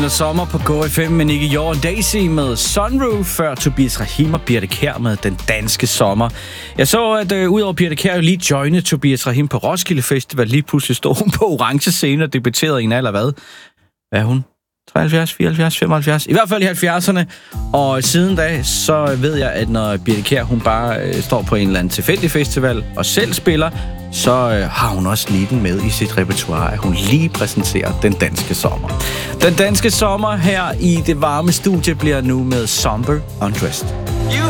Sommer på KFM med Nicky Jord og Daisy med Sunroof, før Tobias Rahim og Birthe Kjær med Den Danske Sommer. Jeg så, at udover Birthe Kjær jo lige joinede Tobias Rahim på Roskilde Festival, lige pludselig stod hun på orange scene og debuterede i en alder hvad? Hvad er hun? 73, 74, 75, i hvert fald i 70'erne. Og siden da, så ved jeg, at når Birthe Kjær, hun bare står på en eller anden tilfældig festival og selv spiller, så har hun også lige den med i sit repertoire, at hun lige præsenterer Den Danske Sommer. Den Danske Sommer her i det varme studie bliver nu med Somber Undressed. You